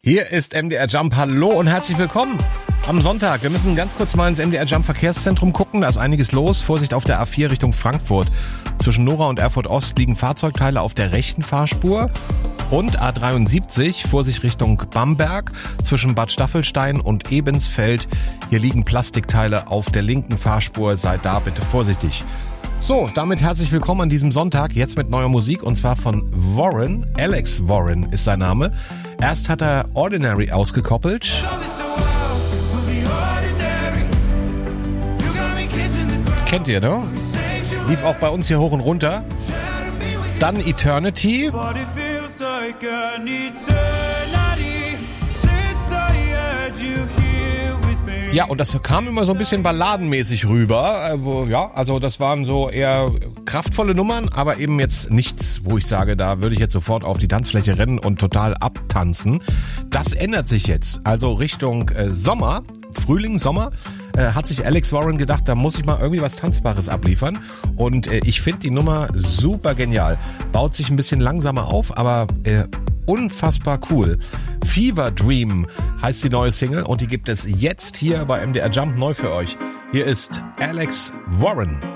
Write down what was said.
Hier ist MDR Jump. Hallo und herzlich willkommen am Sonntag. Wir müssen ganz kurz mal ins MDR Jump Verkehrszentrum gucken. Da ist einiges los. Vorsicht auf der A4 Richtung Frankfurt. Zwischen Nora und Erfurt Ost liegen Fahrzeugteile auf der rechten Fahrspur. Und A73, Vorsicht Richtung Bamberg. Zwischen Bad Staffelstein und Ebensfeld. Hier liegen Plastikteile auf der linken Fahrspur. Seid da bitte vorsichtig. So, damit herzlich willkommen an diesem Sonntag, jetzt mit neuer Musik und zwar von Warren. Alex Warren ist sein Name. Erst hat er Ordinary ausgekoppelt. Kennt ihr, ne? Lief auch bei uns hier hoch und runter. Dann Eternity. Ja, und das kam immer so ein bisschen balladenmäßig rüber. Also das waren so eher kraftvolle Nummern, aber eben jetzt nichts, wo ich sage, da würde ich jetzt sofort auf die Tanzfläche rennen und total abtanzen. Das ändert sich jetzt. Also Richtung Sommer, Frühling, Sommer, hat sich Alex Warren gedacht, da muss ich mal irgendwie was Tanzbares abliefern. Und ich finde die Nummer super genial. Baut sich ein bisschen langsamer auf, aber unfassbar cool. Fever Dream heißt die neue Single und die gibt es jetzt hier bei MDR Jump neu für euch. Hier ist Alex Warren.